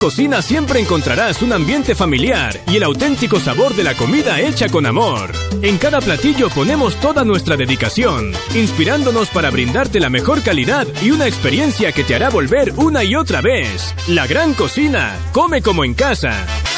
Cocina siempre encontrarás un ambiente familiar y el auténtico sabor de la comida hecha con amor. En cada platillo ponemos toda nuestra dedicación, inspirándonos para brindarte la mejor calidad y una experiencia que te hará volver una y otra vez. La Gran Cocina, come como en casa.